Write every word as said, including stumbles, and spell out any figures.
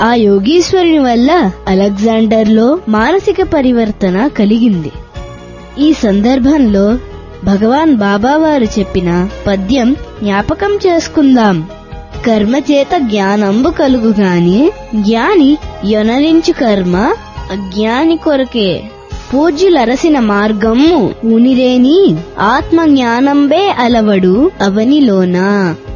ఆ యోగీశ్వరుని వల్ల అలెగ్జాండర్లో మానసిక పరివర్తన కలిగింది. ఈ సందర్భంలో భగవాన్ బాబావారు చెప్పిన పద్యం జ్ఞాపకం చేసుకుందాం. కర్మచేత జ్ఞానంబు కలుగుగాని జ్ఞాని యొనరించు కర్మ అజ్ఞాని కొరకే. పూజ్యులరసిన మార్గము ఊనిరేని ఆత్మ జ్ఞానంబే అలవడు అవనిలోన.